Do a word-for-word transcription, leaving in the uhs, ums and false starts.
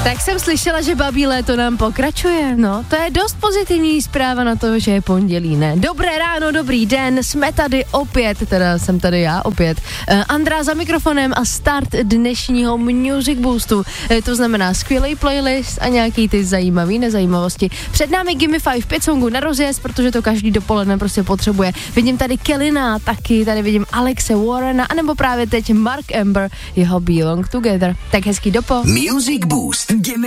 Tak jsem slyšela, že babí léto nám pokračuje, no, to je dost pozitivní zpráva na to, že je pondělí, ne? Dobré ráno, dobrý den, jsme tady opět, teda jsem tady já opět, uh, Andrá za mikrofonem a start dnešního Music Boostu, uh, to znamená skvělý playlist a nějaký ty zajímavý nezajímavosti. Před námi Gimme Five, pět songů na rozjezd, protože to každý dopoledne prostě potřebuje. Vidím tady Kellyna, taky tady vidím Alexe Warrena, anebo právě teď Mark Amber, jeho Belong Together. Tak hezký dopo. Music Boost. Gimme